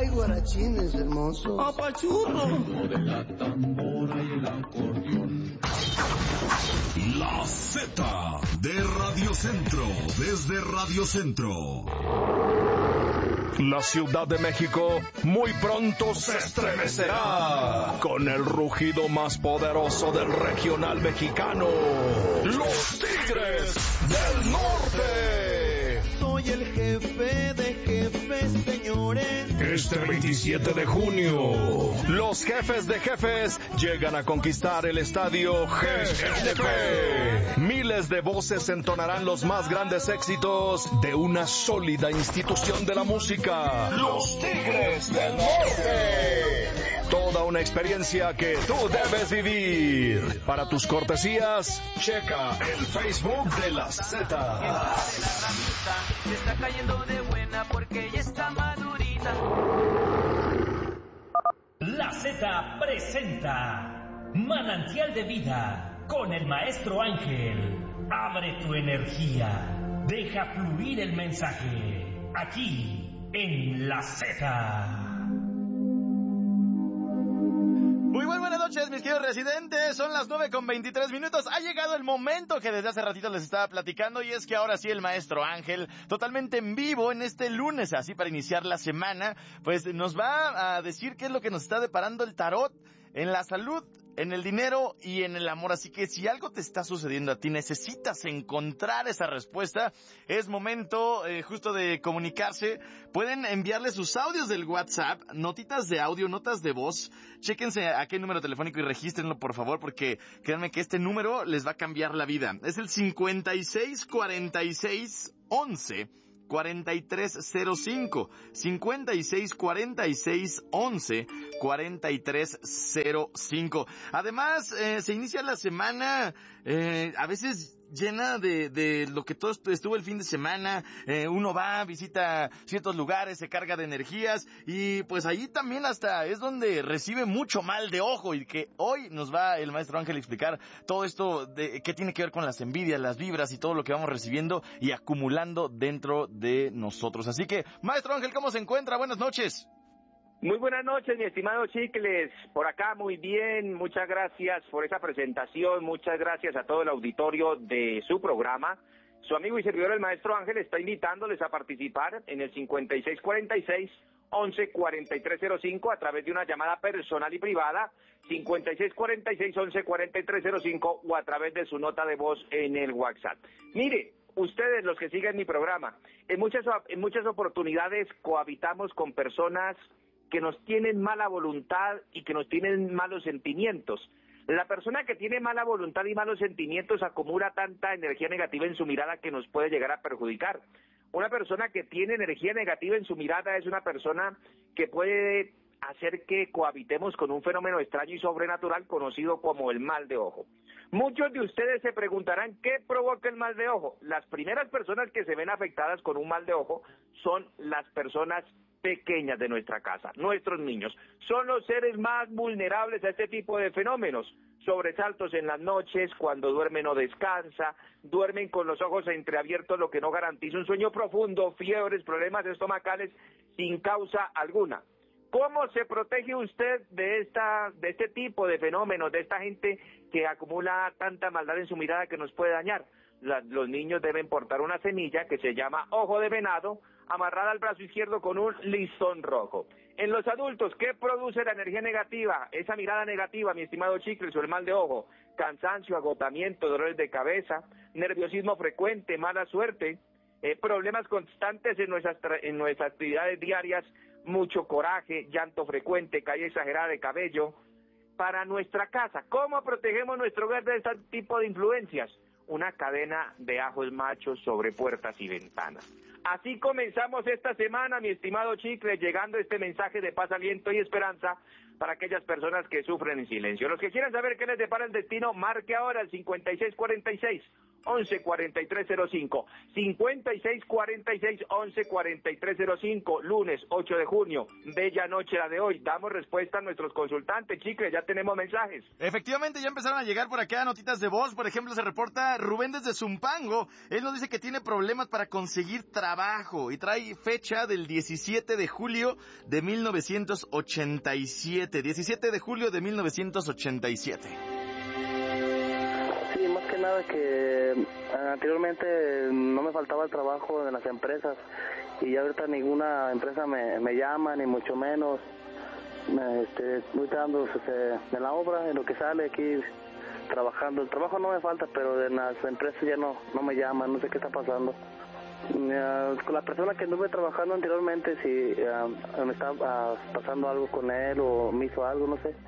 Ay, guarachines hermosos. Apachurro. De la tambora y el acordeón. La Z de Radio Centro, desde Radio Centro. La Ciudad de México muy pronto se estremecerá con el rugido más poderoso del regional mexicano, los Tigres del Norte. Soy el jefe de jefes, señores. Este 27 de junio, los jefes de jefes llegan a conquistar el estadio GNP. Miles de voces entonarán los más grandes éxitos de una sólida institución de la música, los Tigres del Norte. Toda una experiencia que tú debes vivir. Para tus cortesías, checa el Facebook de la Z. Se está cayendo de buena porque ya está madurita. La Z presenta Manantial de Vida con el Maestro Ángel. Abre tu energía, deja fluir el mensaje, aquí en La Z. Muy buenas noches, mis queridos residentes. Son las 9:23. Ha llegado el momento que desde hace ratito les estaba platicando, y es que ahora sí el Maestro Ángel, totalmente en vivo en este lunes, así para iniciar la semana, pues nos va a decir qué es lo que nos está deparando el tarot en la salud, en el dinero y en el amor. Así que si algo te está sucediendo a ti, necesitas encontrar esa respuesta, es momento justo de comunicarse. Pueden enviarle sus audios del WhatsApp, notitas de audio, notas de voz. Chéquense a qué número telefónico y regístrenlo, por favor, porque créanme que este número les va a cambiar la vida. Es el 5646114305, 5646114305. Además, se inicia la semana a veces llena de lo que todo estuvo el fin de semana. Uno va, visita ciertos lugares, se carga de energías, y pues allí también hasta es donde recibe mucho mal de ojo, y que hoy nos va el Maestro Ángel a explicar todo esto de qué tiene que ver con las envidias, las vibras y todo lo que vamos recibiendo y acumulando dentro de nosotros. Así que, Maestro Ángel, ¿cómo se encuentra? Buenas noches. Muy buenas noches, mi estimado Chicles. Por acá muy bien, muchas gracias por esa presentación, muchas gracias a todo el auditorio de su programa. Su amigo y servidor el Maestro Ángel está invitándoles a participar en el 5646-114305 a través de una llamada personal y privada, 5646-114305, o a través de su nota de voz en el WhatsApp. Mire, ustedes, los que siguen mi programa, en muchas oportunidades cohabitamos con personas que nos tienen mala voluntad y que nos tienen malos sentimientos. La persona que tiene mala voluntad y malos sentimientos acumula tanta energía negativa en su mirada que nos puede llegar a perjudicar. Una persona que tiene energía negativa en su mirada es una persona que puede hacer que cohabitemos con un fenómeno extraño y sobrenatural conocido como el mal de ojo. Muchos de ustedes se preguntarán qué provoca el mal de ojo. Las primeras personas que se ven afectadas con un mal de ojo son las personas pequeñas de nuestra casa, nuestros niños. Son los seres más vulnerables a este tipo de fenómenos. Sobresaltos en las noches, cuando duermen o descansa, duermen con los ojos entreabiertos, lo que no garantiza un sueño profundo, fiebres, problemas estomacales sin causa alguna. ¿Cómo se protege usted de este tipo de fenómenos, de esta gente que acumula tanta maldad en su mirada que nos puede dañar? Los niños deben portar una semilla que se llama ojo de venado, amarrada al brazo izquierdo con un listón rojo. En los adultos, ¿qué produce la energía negativa? Esa mirada negativa, mi estimado Chicles, o el mal de ojo: cansancio, agotamiento, dolores de cabeza, nerviosismo frecuente, mala suerte, problemas constantes en nuestras actividades diarias, mucho coraje, llanto frecuente, caída exagerada de cabello. Para nuestra casa, ¿cómo protegemos nuestro hogar de este tipo de influencias? Una cadena de ajos machos sobre puertas y ventanas. Así comenzamos esta semana, mi estimado Chicle, llegando este mensaje de paz, aliento y esperanza para aquellas personas que sufren en silencio. Los que quieran saber qué les depara el destino, marque ahora el 114305, 5646-114305, lunes 8 de junio, bella noche la de hoy. Damos respuesta a nuestros consultantes, chicles, ya tenemos mensajes. Efectivamente, ya empezaron a llegar por acá notitas de voz. Por ejemplo, se reporta Rubén desde Zumpango. Él nos dice que tiene problemas para conseguir trabajo y trae fecha del 17 de julio de 1987. 17 de julio de 1987. Sí, más que nada que anteriormente no me faltaba el trabajo en las empresas y ahorita ninguna empresa me llama, ni mucho menos. Estoy dando en la obra, en lo que sale aquí trabajando. El trabajo no me falta, pero en las empresas ya no me llaman, no sé qué está pasando. Con la persona que anduve trabajando anteriormente, si me está pasando algo con él o me hizo algo, no sé.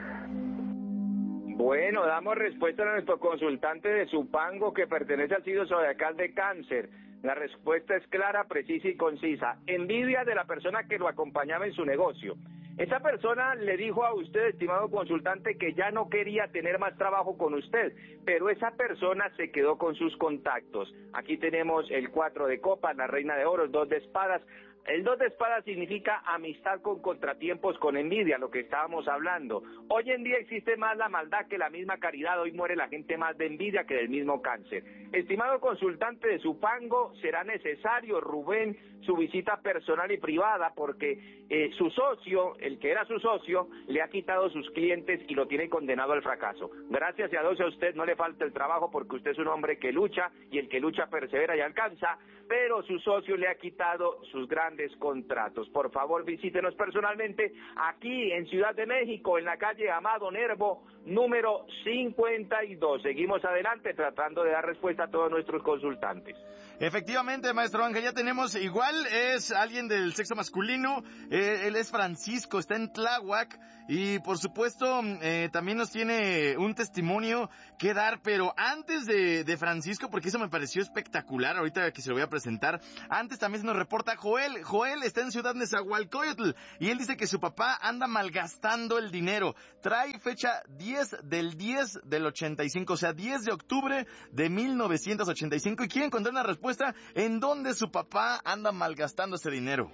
Bueno, damos respuesta a nuestro consultante de Zumpango que pertenece al sitio zodiacal de Cáncer. La respuesta es clara, precisa y concisa. Envidia de la persona que lo acompañaba en su negocio. Esa persona le dijo a usted, estimado consultante, que ya no quería tener más trabajo con usted, pero esa persona se quedó con sus contactos. Aquí tenemos el 4 de copas, la reina de oros, 2 de espadas. El 2 de espadas significa amistad con contratiempos, con envidia, lo que estábamos hablando. Hoy en día existe más la maldad que la misma caridad. Hoy muere la gente más de envidia que del mismo cáncer. Estimado consultante de Zumpango, será necesario, Rubén, su visita personal y privada, porque su socio, el que era su socio, le ha quitado sus clientes y lo tiene condenado al fracaso. Gracias a Dios a usted no le falta el trabajo, porque usted es un hombre que lucha, y el que lucha persevera y alcanza, pero su socio le ha quitado sus grandes contratos. Por favor, visítenos personalmente aquí en Ciudad de México, en la calle Amado Nervo, número 52. Seguimos adelante tratando de dar respuesta a todos nuestros consultantes. Efectivamente, maestro Ángel, ya tenemos, igual es alguien del sexo masculino, él es Francisco, está en Tláhuac, y por supuesto también nos tiene un testimonio que dar, pero antes de Francisco, porque eso me pareció espectacular, ahorita que se lo voy a presentar, antes también se nos reporta Joel está en Ciudad Nezahualcóyotl, y él dice que su papá anda malgastando el dinero, trae fecha 10 del 85, o sea, 10 de octubre de 1985, y quiere encontrar una respuesta en dónde su papá anda malgastando ese dinero.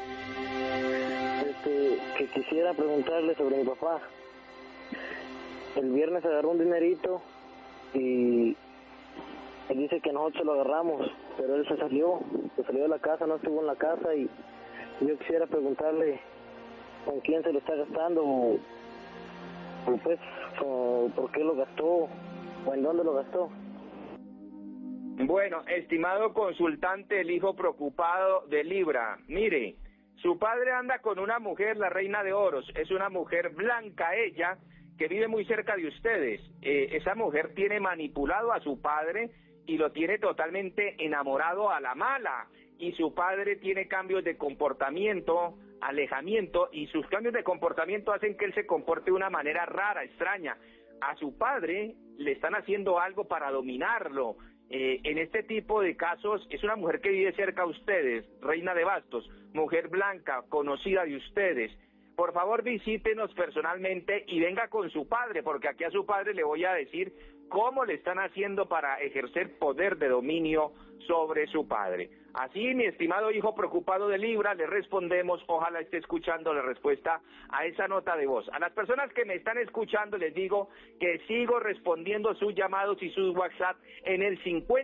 Que quisiera preguntarle sobre mi papá. El viernes agarró un dinerito y él dice que nosotros lo agarramos, pero él se salió de la casa, no estuvo en la casa, y yo quisiera preguntarle con quién se lo está gastando, o pues por qué lo gastó, o en dónde lo gastó. Bueno, estimado consultante, el hijo preocupado de Libra, mire, su padre anda con una mujer, la reina de oros, es una mujer blanca ella, que vive muy cerca de ustedes. Esa mujer tiene manipulado a su padre y lo tiene totalmente enamorado a la mala, y su padre tiene cambios de comportamiento, alejamiento, y sus cambios de comportamiento hacen que él se comporte de una manera rara, extraña. A su padre le están haciendo algo para dominarlo. En este tipo de casos es una mujer que vive cerca a ustedes, reina de bastos, mujer blanca, conocida de ustedes. Por favor, visítenos personalmente y venga con su padre, porque aquí a su padre le voy a decir cómo le están haciendo para ejercer poder de dominio sobre su padre. Así, mi estimado hijo preocupado de Libra, le respondemos, ojalá esté escuchando la respuesta a esa nota de voz. A las personas que me están escuchando les digo que sigo respondiendo sus llamados y sus WhatsApp en el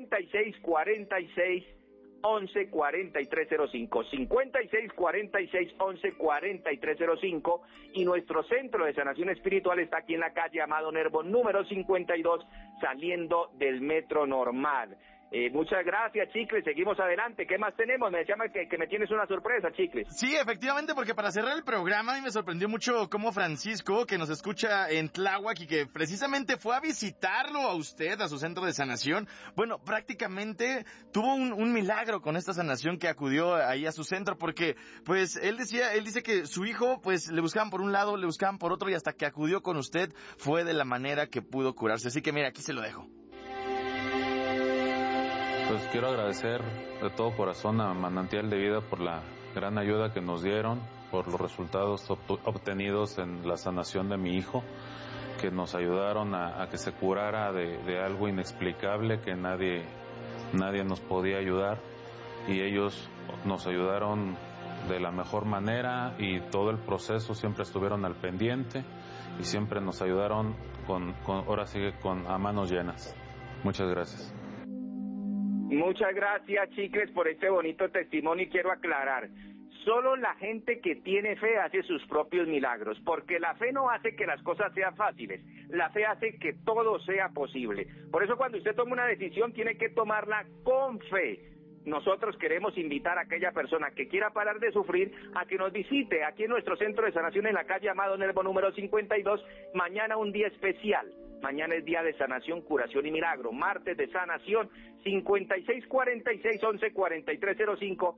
5646-114305, 5646-114305, y nuestro centro de sanación espiritual está aquí en la calle Amado Nervo, número 52, saliendo del Metro Normal. Muchas gracias, Chicles, seguimos adelante. ¿Qué más tenemos? Me decían que me tienes una sorpresa, Chicles. Sí, efectivamente, porque para cerrar el programa a mí me sorprendió mucho cómo Francisco, que nos escucha en Tláhuac y que precisamente fue a visitarlo a usted, a su centro de sanación, bueno, prácticamente tuvo un milagro con esta sanación que acudió ahí a su centro, porque pues él dice que su hijo pues le buscaban por un lado, le buscaban por otro, y hasta que acudió con usted fue de la manera que pudo curarse. Así que mira, aquí se lo dejo. Pues quiero agradecer de todo corazón a Manantial de Vida por la gran ayuda que nos dieron, por los resultados obtenidos en la sanación de mi hijo, que nos ayudaron a que se curara de algo inexplicable que nadie nos podía ayudar, y ellos nos ayudaron de la mejor manera, y todo el proceso siempre estuvieron al pendiente y siempre nos ayudaron ahora sigue a manos llenas. Muchas gracias. Muchas gracias, Chicles, por este bonito testimonio, y quiero aclarar: solo la gente que tiene fe hace sus propios milagros, porque la fe no hace que las cosas sean fáciles, la fe hace que todo sea posible. Por eso cuando usted toma una decisión tiene que tomarla con fe. Nosotros queremos invitar a aquella persona que quiera parar de sufrir a que nos visite aquí en nuestro centro de sanación en la calle Amado Nervo número 52, mañana un día especial. Mañana es día de sanación, curación y milagro. Martes de sanación, 5646-114305,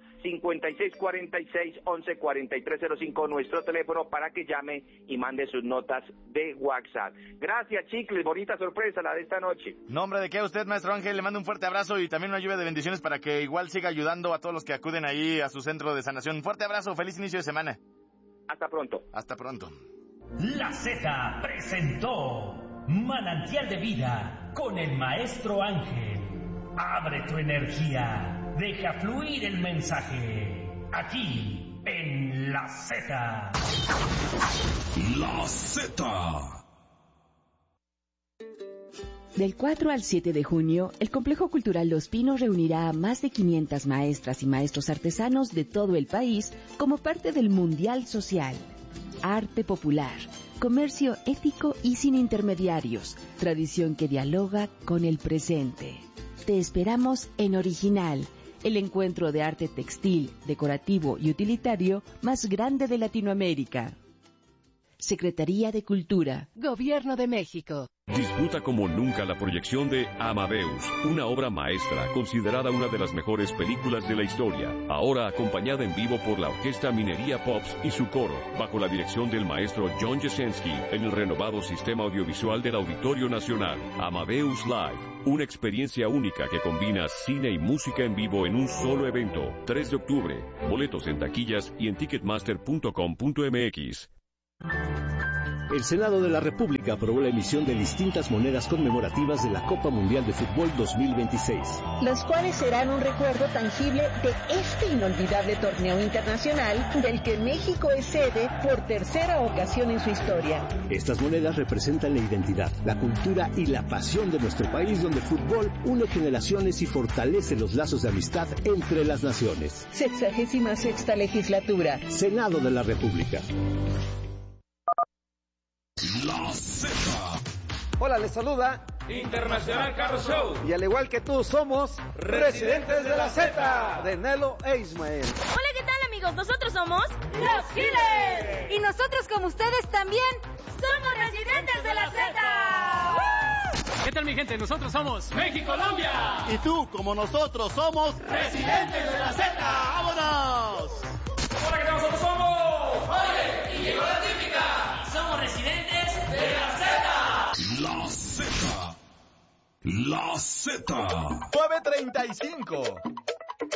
5646-114305, nuestro teléfono para que llame y mande sus notas de WhatsApp. Gracias, Chicles, bonita sorpresa la de esta noche. Nombre de qué usted, maestro Ángel, le mando un fuerte abrazo y también una lluvia de bendiciones para que igual siga ayudando a todos los que acuden ahí a su centro de sanación. Un fuerte abrazo, feliz inicio de semana. Hasta pronto. Hasta pronto. La Z presentó Manantial de Vida con el Maestro Ángel. Abre tu energía, deja fluir el mensaje. Aquí, en La Z. La Z. Del 4 al 7 de junio, el Complejo Cultural Los Pinos reunirá a más de 500 maestras y maestros artesanos de todo el país como parte del Mundial Social. Arte popular, comercio ético y sin intermediarios, tradición que dialoga con el presente. Te esperamos en Original, el encuentro de arte textil, decorativo y utilitario más grande de Latinoamérica. Secretaría de Cultura, Gobierno de México. Disfruta como nunca la proyección de Amadeus, una obra maestra considerada una de las mejores películas de la historia, ahora acompañada en vivo por la Orquesta Minería Pops y su coro, bajo la dirección del maestro John Jasenski, en el renovado sistema audiovisual del Auditorio Nacional. Amadeus Live, una experiencia única que combina cine y música en vivo en un solo evento. 3 de octubre, boletos en taquillas y en ticketmaster.com.mx. El Senado de la República aprobó la emisión de distintas monedas conmemorativas de la Copa Mundial de Fútbol 2026. Los cuales serán un recuerdo tangible de este inolvidable torneo internacional del que México es sede por tercera ocasión en su historia. Estas monedas representan la identidad, la cultura y la pasión de nuestro país, donde el fútbol une generaciones y fortalece los lazos de amistad entre las naciones. 66ª legislatura. Senado de la República. La Z. Hola, les saluda Internacional Car Show. Y al igual que tú, somos Residentes de la Z, de Nelo e Ismael. Hola, ¿qué tal, amigos? Nosotros somos Los Killers. Y nosotros, como ustedes también, somos Residentes de la Z. ¿Qué tal, mi gente? Nosotros somos México-Colombia. Y tú, como nosotros, somos Residentes de la Z. ¡Vámonos! Hola, ¿qué tal? Nosotros somos Oye, y llegó la típica. Somos Residentes de la Z. La Z. La Z. 9:35.